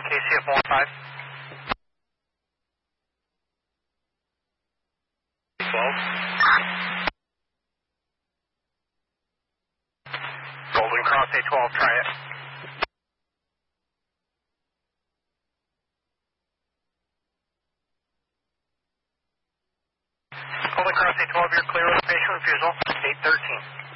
KCF 15. 12. Golden Cross A12, try it. Golden Cross A12, you're clear with patient refusal, 813.